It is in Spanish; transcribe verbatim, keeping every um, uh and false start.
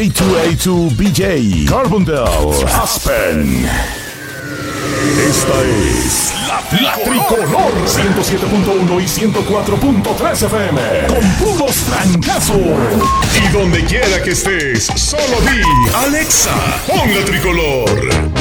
dos A dos B J, Carbondale, Aspen. Esta es La, la Tricolor ciento siete punto uno y ciento cuatro punto tres F M. Con puros trancazos. Y donde quiera que estés, solo di Alexa, pon La Tricolor.